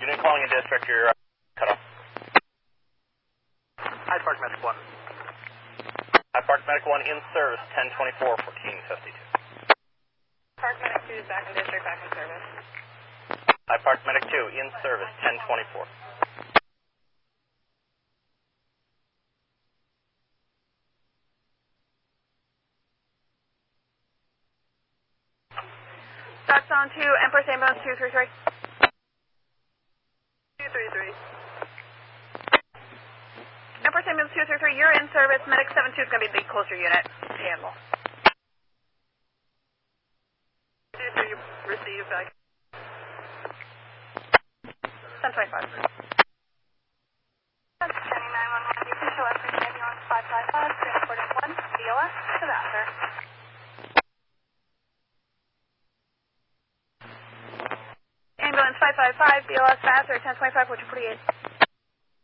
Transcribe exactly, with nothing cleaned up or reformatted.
Unit calling a district, you're uh, cut off. Hyde Park Medic one. Hyde Park Medic one in service, ten twenty-four, fourteen fifty-two. Park Medic two is back in district, back in service. Hyde Park Medic two in service, ten twenty-four. That's on to Empress Ambulance two three three. two three three. Empress Ambulance two three three, you're in service. Medic seven two is going to be the closer unit to handle. two three, receive back. ten twenty-five. County nine one one, D C H O S Ambulance five five five, transporting one B O S to Vassar. Ambulance five five five, B O S Vassar, ten twenty-five, which is forty-eight.